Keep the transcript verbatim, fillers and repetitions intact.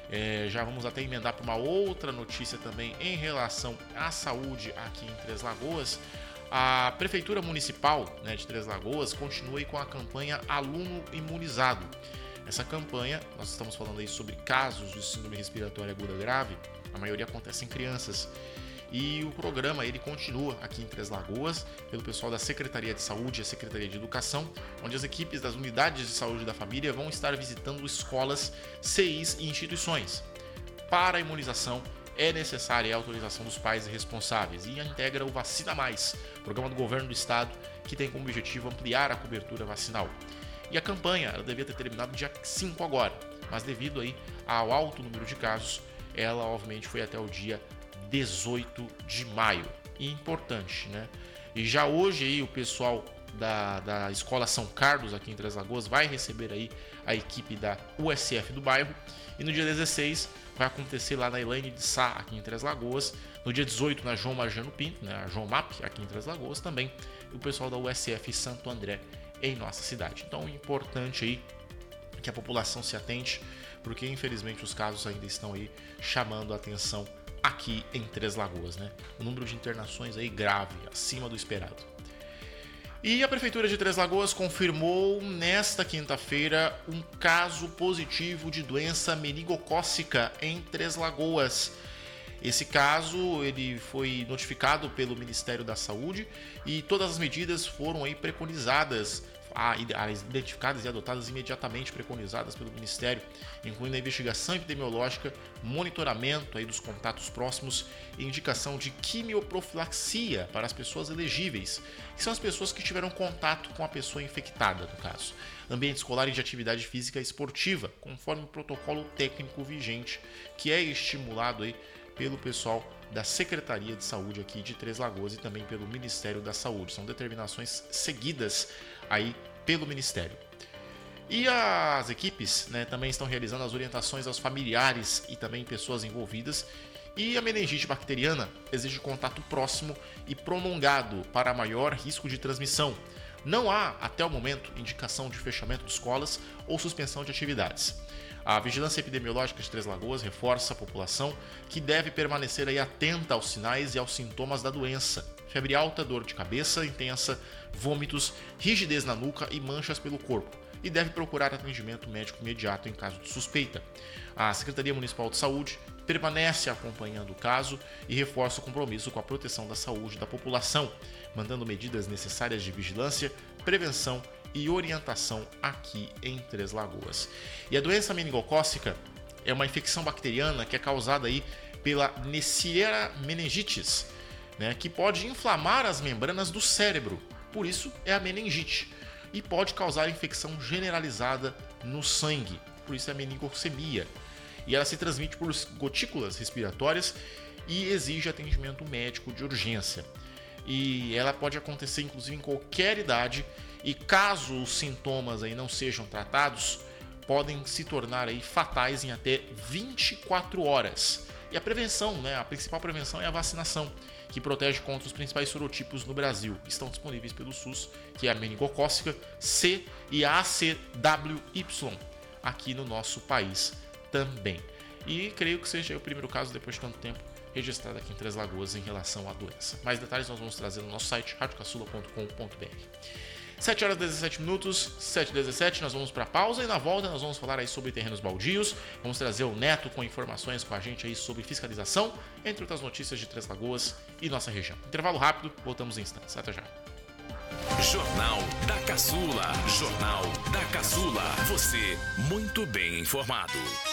É, já vamos até emendar para uma outra notícia também em relação à saúde aqui em Três Lagoas. A Prefeitura Municipal, né, de Três Lagoas continua aí com a campanha Aluno Imunizado. Essa campanha, nós estamos falando aí sobre casos de síndrome respiratória aguda grave, a maioria acontece em crianças. E o programa ele continua aqui em Três Lagoas pelo pessoal da Secretaria de Saúde e a Secretaria de Educação, onde as equipes das unidades de saúde da família vão estar visitando escolas, C Is e instituições. Para a imunização é necessária a autorização dos pais responsáveis e integra o Vacina Mais, programa do governo do estado que tem como objetivo ampliar a cobertura vacinal. E a campanha ela devia ter terminado dia cinco agora, mas devido aí ao alto número de casos, ela obviamente foi até o dia dezoito de maio. E importante, né? E já hoje aí o pessoal da, da Escola São Carlos aqui em Três Lagoas vai receber aí a equipe da U S F do bairro. E no dia dezesseis vai acontecer lá na Elaine de Sá, aqui em Três Lagoas. No dia dezoito na João Marjano Pinto, né? A João Map, aqui em Três Lagoas também. E o pessoal da U S F Santo André em nossa cidade. Então é importante aí que a população se atente, porque infelizmente os casos ainda estão aí chamando a atenção aqui em Três Lagoas, né? O número de internações aí grave, acima do esperado. E a Prefeitura de Três Lagoas confirmou nesta quinta-feira um caso positivo de doença meningocócica em Três Lagoas. Esse caso ele foi notificado pelo Ministério da Saúde e todas as medidas foram aí preconizadas, identificadas e adotadas imediatamente, preconizadas pelo Ministério, incluindo a investigação epidemiológica, monitoramento aí dos contatos próximos e indicação de quimioprofilaxia para as pessoas elegíveis, que são as pessoas que tiveram contato com a pessoa infectada, no caso. Ambiente escolar e de atividade física e esportiva, conforme o protocolo técnico vigente, que é estimulado aí pelo pessoal da Secretaria de Saúde aqui de Três Lagoas e também pelo Ministério da Saúde. São determinações seguidas aí pelo Ministério. E as equipes, né, também estão realizando as orientações aos familiares e também pessoas envolvidas. E a meningite bacteriana exige contato próximo e prolongado para maior risco de transmissão. Não há, até o momento, indicação de fechamento de escolas ou suspensão de atividades. A Vigilância Epidemiológica de Três Lagoas reforça a população que deve permanecer aí atenta aos sinais e aos sintomas da doença. Febre alta, dor de cabeça intensa, vômitos, rigidez na nuca e manchas pelo corpo. E deve procurar atendimento médico imediato em caso de suspeita. A Secretaria Municipal de Saúde permanece acompanhando o caso e reforça o compromisso com a proteção da saúde da população, mandando medidas necessárias de vigilância, prevenção e orientação aqui em Três Lagoas. E a doença meningocócica é uma infecção bacteriana que é causada aí pela Neisseria meningitis, né, que pode inflamar as membranas do cérebro, por isso é a meningite, e pode causar infecção generalizada no sangue, por isso é a meningocemia. E ela se transmite por gotículas respiratórias e exige atendimento médico de urgência. E ela pode acontecer inclusive em qualquer idade e caso os sintomas aí não sejam tratados, podem se tornar aí fatais em até vinte e quatro horas. E a prevenção, né, a principal prevenção é a vacinação, que protege contra os principais sorotipos no Brasil. Estão disponíveis pelo SUS, que é a meningocócica, C e a A C W Y, aqui no nosso país também. E creio que seja o primeiro caso, depois de tanto tempo, registrado aqui em Três Lagoas em relação à doença. Mais detalhes nós vamos trazer no nosso site, rádio caçula ponto com ponto b r. sete horas e dezessete minutos, sete e dezessete, nós vamos para a pausa e na volta nós vamos falar aí sobre terrenos baldios, vamos trazer o Neto com informações com a gente aí sobre fiscalização, entre outras notícias de Três Lagoas e nossa região. Intervalo rápido, voltamos em instantes. Até já. Jornal da Caçula. Jornal da Caçula. Você muito bem informado.